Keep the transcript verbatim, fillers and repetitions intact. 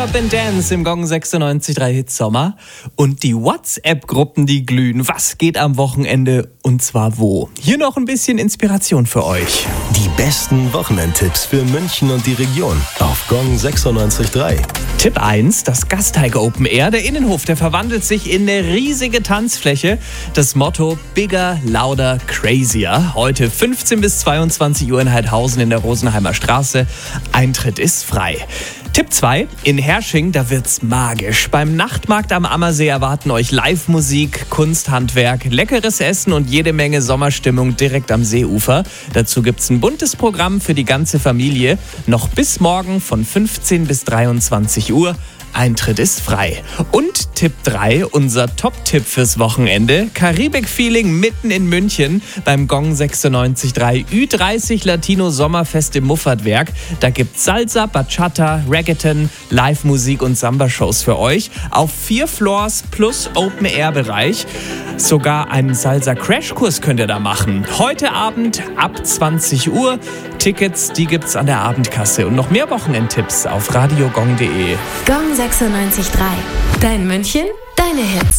Up and Dance im Gong sechsundneunzig Komma drei Hit Sommer und die WhatsApp-Gruppen, die glühen. Was geht am Wochenende und zwar wo? Hier noch ein bisschen Inspiration für euch. Die besten Wochenendtipps für München und die Region auf Gong sechsundneunzig Komma drei. Tipp eins, das Gasteig Open Air. Der Innenhof, der verwandelt sich in eine riesige Tanzfläche. Das Motto Bigger, Louder, Crazier. Heute fünfzehn bis zweiundzwanzig Uhr in Heidhausen in der Rosenheimer Straße. Eintritt ist frei. Tipp zwei, in Hersching, da wird's magisch. Beim Nachtmarkt am Ammersee erwarten euch Live-Musik, Kunsthandwerk, leckeres Essen und jede Menge Sommerstimmung direkt am Seeufer. Dazu gibt's ein buntes Programm für die ganze Familie. Noch bis morgen von fünfzehn bis dreiundzwanzig Uhr. Eintritt ist frei. Und Tipp drei, unser Top-Tipp fürs Wochenende. Karibik-Feeling mitten in München beim Gong sechsundneunzig Komma drei Ü dreißig Latino Sommerfest im Muffatwerk. Da gibt's Salsa, Bachata, Reggaeton, Live-Musik und Samba-Shows für euch. Auf vier Floors plus Open-Air-Bereich. Sogar einen Salsa-Crashkurs könnt ihr da machen. Heute Abend ab zwanzig Uhr. Tickets, die gibt's an der Abendkasse. Und noch mehr Wochenendtipps auf radiogong punkt de. Gong sechsundneunzig Komma drei. Dein München, deine Hits.